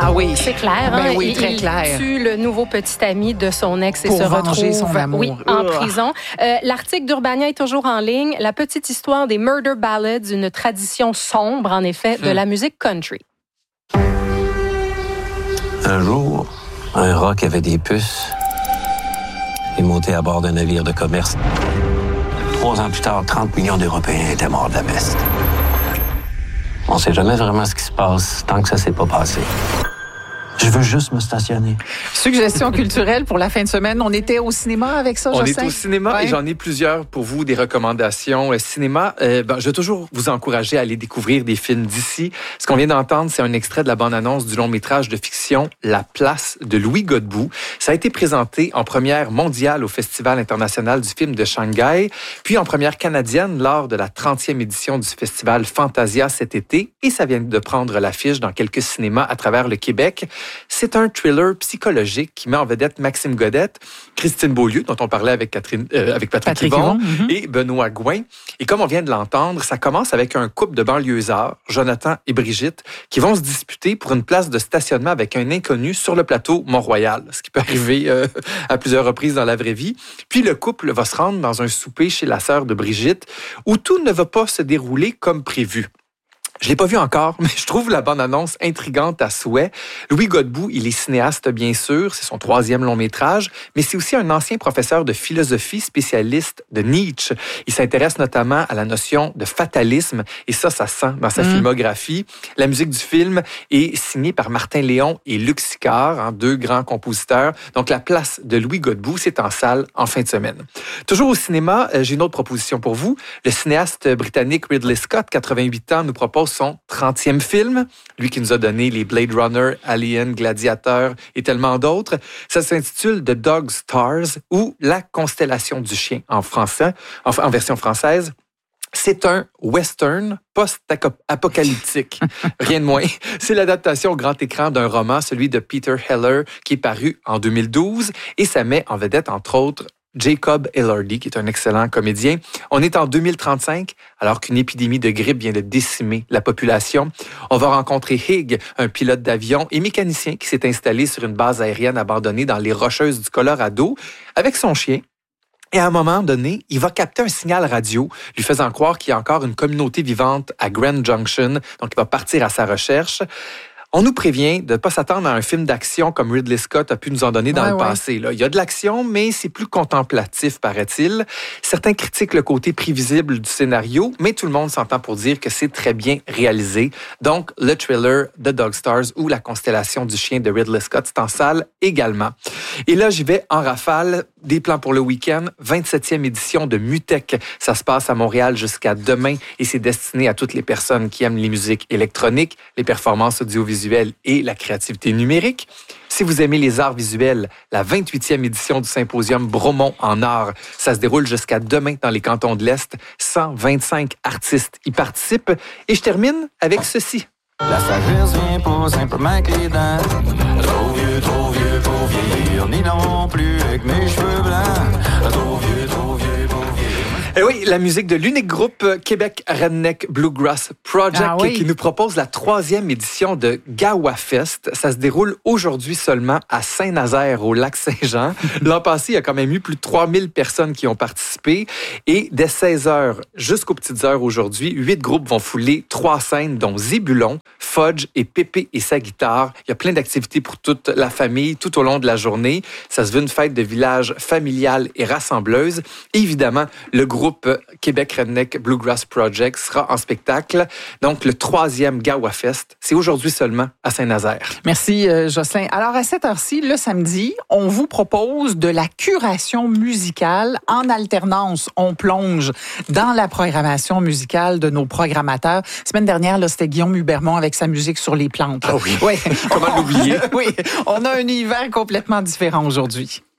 Ah oui. C'est clair. Ben oui, très clair. Il tue le nouveau petit ami de son ex et Pour se venger retrouve son amour. en prison. L'article d'Urbania est toujours en ligne. La petite histoire des Murder Ballads, une tradition sombre, en effet, de la musique country. Un jour, un rat qui avait des puces est monté à bord d'un navire de commerce. 3 ans plus tard, 30 millions d'Européens étaient morts de la peste. On sait jamais vraiment ce qui se passe tant que ça s'est pas passé. Je veux juste me stationner. Suggestion culturelle pour la fin de semaine. On était au cinéma avec ça, On Jocelyn? est au cinéma et j'en ai plusieurs pour vous, des recommandations. Cinéma, je vais toujours vous encourager à aller découvrir des films d'ici. Ce qu'on vient d'entendre, c'est un extrait de la bande-annonce du long-métrage de fiction La Place de Louis Godbout. Ça a été présenté en première mondiale au Festival international du film de Shanghai, puis en première canadienne lors de la 30e édition du Festival Fantasia cet été, et ça vient de prendre l'affiche dans quelques cinémas à travers le Québec. C'est un thriller psychologique qui met en vedette Maxime Godette, Christine Beaulieu, dont on parlait avec Patrick Yvon, et Benoît Gouin. Et comme on vient de l'entendre, ça commence avec un couple de banlieusards, Jonathan et Brigitte, qui vont se disputer pour une place de stationnement avec un inconnu sur le plateau Mont-Royal, ce qui peut arriver à plusieurs reprises dans la vraie vie. Puis le couple va se rendre dans un souper chez la sœur de Brigitte, où tout ne va pas se dérouler comme prévu. Je l'ai pas vu encore, mais je trouve la bande-annonce intrigante à souhait. Louis Godbout, il est cinéaste, bien sûr. C'est son 3e long-métrage, mais c'est aussi un ancien professeur de philosophie spécialiste de Nietzsche. Il s'intéresse notamment à la notion de fatalisme, et ça sent dans sa filmographie. La musique du film est signée par Martin Léon et Luc Sicard, 2 grands compositeurs. Donc, La Place de Louis Godbout, c'est en salle en fin de semaine. Toujours au cinéma, j'ai une autre proposition pour vous. Le cinéaste britannique Ridley Scott, 88 ans, nous propose son 30e film, lui qui nous a donné les Blade Runner, Alien, Gladiateur et tellement d'autres. Ça s'intitule The Dog Stars ou La Constellation du Chien en français, en version française. C'est un western post-apocalyptique. Rien de moins. C'est l'adaptation au grand écran d'un roman, celui de Peter Heller, qui est paru en 2012, et ça met en vedette, entre autres, Jacob Elordi, qui est un excellent comédien. On est en 2035, alors qu'une épidémie de grippe vient de décimer la population. On va rencontrer Higg, un pilote d'avion et mécanicien qui s'est installé sur une base aérienne abandonnée dans les Rocheuses du Colorado avec son chien. Et à un moment donné, il va capter un signal radio, lui faisant croire qu'il y a encore une communauté vivante à Grand Junction, donc il va partir à sa recherche. On nous prévient de ne pas s'attendre à un film d'action comme Ridley Scott a pu nous en donner dans le passé. Là. Il y a de l'action, mais c'est plus contemplatif, paraît-il. Certains critiquent le côté prévisible du scénario, mais tout le monde s'entend pour dire que c'est très bien réalisé. Donc, le thriller The Dog Stars ou La Constellation du Chien de Ridley Scott, c'est en salle également. Et là, j'y vais en rafale. Des plans pour le week-end, 27e édition de Mutech. Ça se passe à Montréal jusqu'à demain et c'est destiné à toutes les personnes qui aiment les musiques électroniques, les performances audiovisuelles et la créativité numérique. Si vous aimez les arts visuels, la 28e édition du symposium Bromont en arts, ça se déroule jusqu'à demain dans les cantons de l'Est. 125 artistes y participent. Et je termine avec ceci. La sagesse vient pas simplement avec les dents. Trop vieux pour vieillir, ni non plus avec mes cheveux blancs. Trop vieux pour vieillir. Eh oui, la musique de l'unique groupe Québec Redneck Bluegrass Project qui nous propose la 3e édition de Gawa Fest. Ça se déroule aujourd'hui seulement à Saint-Nazaire, au Lac-Saint-Jean. L'an passé, il y a quand même eu plus de 3000 personnes qui ont participé. Et dès 16h jusqu'aux petites heures aujourd'hui, 8 groupes vont fouler 3 scènes, dont Zébulon, Fudge et Pépé et sa guitare. Il y a plein d'activités pour toute la famille tout au long de la journée. Ça se veut une fête de village familiale et rassembleuse. Et évidemment, le groupe Québec Redneck Bluegrass Project sera en spectacle. Donc, le 3e Gawa Fest, c'est aujourd'hui seulement à Saint-Nazaire. Merci, Jocelyn. Alors, à cette heure-ci, le samedi, on vous propose de la curation musicale en alternance. On plonge dans la programmation musicale de nos programmateurs. Semaine dernière, là, c'était Guillaume Hubermont avec sa musique sur les plantes. Ah oui, comment l'oublier? Oui, on a un univers complètement différent aujourd'hui.